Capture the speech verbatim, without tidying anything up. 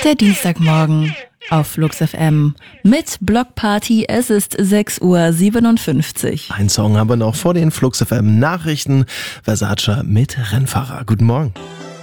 Der Dienstagmorgen auf Flux F M mit Blockparty. Es ist sechs Uhr siebenundfünfzig. Ein Song haben wir noch vor den Flux F M Nachrichten. Versace mit Rennfahrer. Guten Morgen.